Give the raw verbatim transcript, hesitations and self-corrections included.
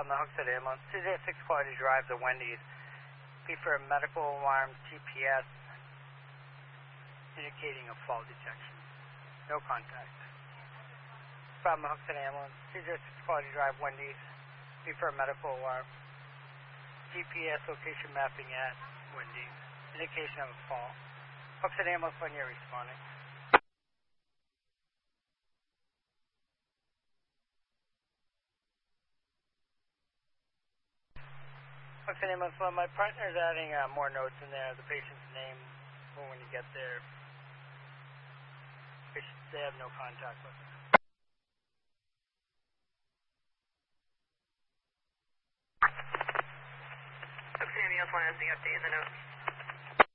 from the Hooksett ambulance. two zero six Quality Drive, the Wendy's. Be for a medical alarm G P S indicating a fall detection. No contact. From the Hooksett ambulance. two zero six Quality Drive, Wendy's. Be for a medical alarm. G P S location mapping at Wendy's. Indication of a fall. Hooksett ambulance when you're responding. Hooksett ambulance, well, my partner's adding uh, more notes in there, the patient's name, well, when you get there. Patient, they have no contact with it. Hooksett ambulance one has the update in the notes.